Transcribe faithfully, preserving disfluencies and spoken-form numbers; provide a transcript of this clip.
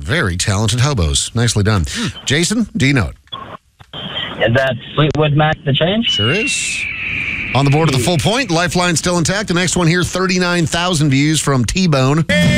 Very talented hobos. Nicely done. Jason, do you know it? Is that Fleetwood Mac the Change? Sure is. On the board of the full point. Lifeline still intact. The next one here, thirty-nine thousand views from T-Bone.